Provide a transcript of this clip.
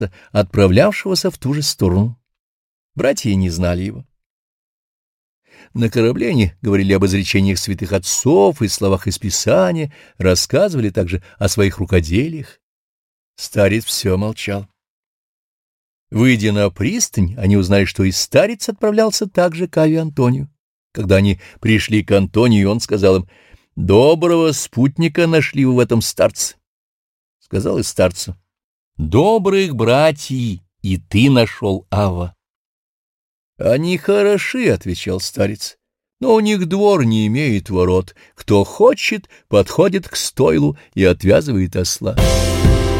отправлявшегося в ту же сторону. Братья не знали его. На корабле они говорили об изречениях святых отцов и словах из Писания, рассказывали также о своих рукоделиях. Старец все молчал. Выйдя на пристань, они узнали, что и старец отправлялся также к Аве Антонию. Когда они пришли к Антонию, он сказал им: «Доброго спутника нашли вы в этом старце». Сказал и старцу: «Добрых братьев и ты нашел, Ава». «Они хороши», — отвечал старец, — «но у них двор не имеет ворот. Кто хочет, подходит к стойлу и отвязывает осла».